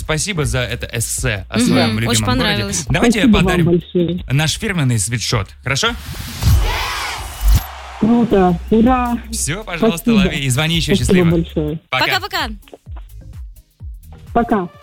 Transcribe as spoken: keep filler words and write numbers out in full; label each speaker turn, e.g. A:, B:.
A: спасибо за это эссе о
B: Мгм.
A: своем
B: Очень
A: любимом городе.
B: понравилось.
A: Давайте
C: Спасибо вам
A: подарим
C: большое.
A: наш фирменный свитшот. Хорошо?
C: Круто. Ура.
A: Все, пожалуйста,
C: Спасибо.
A: лови и звони еще
C: Спасибо
A: счастливо.
C: большое.
A: Пока.
B: Пока-пока.
C: Пока.